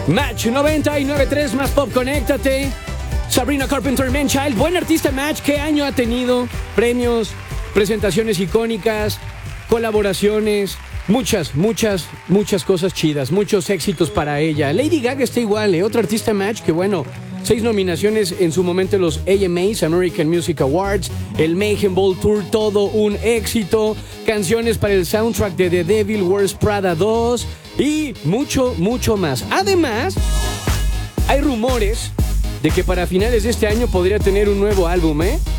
Match 99.3 más pop, conéctate. Sabrina Carpenter Manchild, buen artista Match. ¿Qué año ha tenido? Premios, presentaciones icónicas, colaboraciones, muchas cosas chidas, muchos éxitos para ella. Lady Gaga está igual, otro artista Match que bueno, 6 nominaciones en su momento en los AMAs, American Music Awards, el Mayhem Ball Tour, todo un éxito, canciones para el soundtrack de The Devil Wears Prada 2 y mucho más. Además, hay rumores de que para finales de este año podría tener un nuevo álbum,